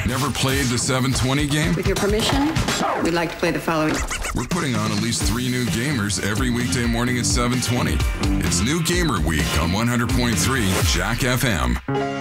Never played the 720 game? With your permission, we'd like to play the following. We're putting on at least 3 new gamers every weekday morning at 720. It's New Gamer Week on 100.3 Jack FM.